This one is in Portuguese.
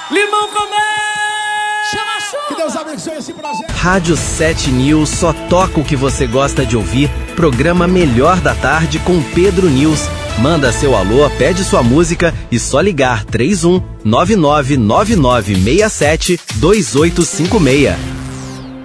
Limão com mel! Chama a chuva! Que Deus abençoe esse projeto. Rádio 7 News só toca o que você gosta de ouvir. Programa Melhor da Tarde com Pedro News. Manda seu alô, pede sua música e só ligar 31 999967 2856.